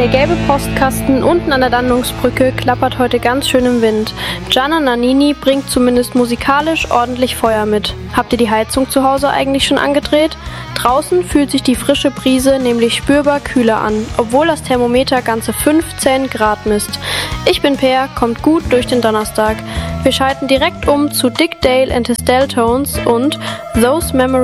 Der gelbe Postkasten unten an der Landungsbrücke klappert heute ganz schön im Wind. Gianna Nannini bringt zumindest musikalisch ordentlich Feuer mit. Habt ihr die Heizung zu Hause eigentlich schon angedreht? Draußen fühlt sich die frische Brise nämlich spürbar kühler an, obwohl das Thermometer ganze 15 Grad misst. Ich bin Per, kommt gut durch den Donnerstag. Wir schalten direkt um zu Dick Dale and his Deltones und Those Memories